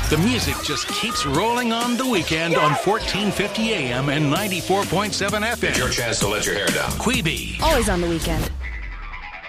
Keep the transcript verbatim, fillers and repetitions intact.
The music just keeps rolling on the weekend on fourteen fifty A M and ninety-four point seven F M. It's your chance to let your hair down. Queeby. Always on the weekend.